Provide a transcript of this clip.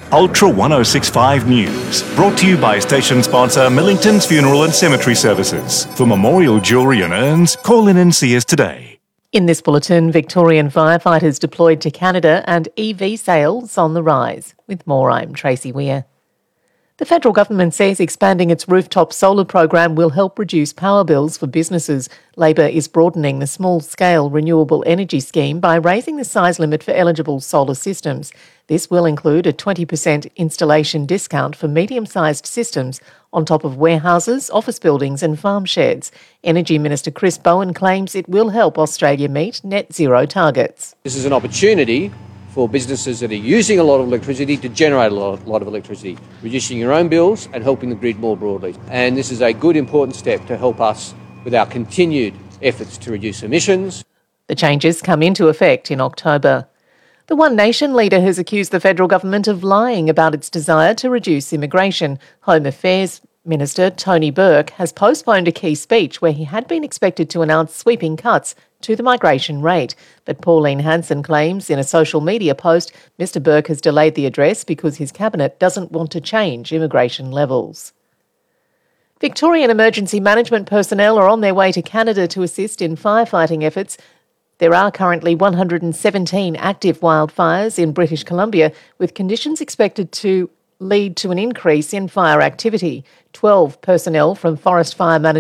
Ultra 1065 News, brought to you by station sponsor Millington's Funeral and Cemetery Services. For memorial jewellery and urns, call in and see us today. In this bulletin, Victorian firefighters deployed to Canada and EV sales on the rise. With more, I'm Tracy Weir. The federal government says expanding its rooftop solar program will help reduce power bills for businesses. Labor is broadening the small-scale renewable energy scheme by raising the size limit for eligible solar systems. This will include a 20% installation discount for medium-sized systems on top of warehouses, office buildings and farm sheds. Energy Minister Chris Bowen claims it will help Australia meet net zero targets. This is an opportunity for businesses that are using a lot of electricity to generate a lot of electricity, reducing your own bills and helping the grid more broadly. And this is a good, important step to help us with our continued efforts to reduce emissions. The changes come into effect in October. The One Nation leader has accused the federal government of lying about its desire to reduce immigration. Home Affairs Minister Tony Burke has postponed a key speech where he had been expected to announce sweeping cuts to the migration rate. But Pauline Hanson claims in a social media post Mr Burke has delayed the address because his cabinet doesn't want to change immigration levels. Victorian emergency management personnel are on their way to Canada to assist in firefighting efforts. There are currently 117 active wildfires in British Columbia, with conditions expected to lead to an increase in fire activity. 12 personnel from Forest Fire Management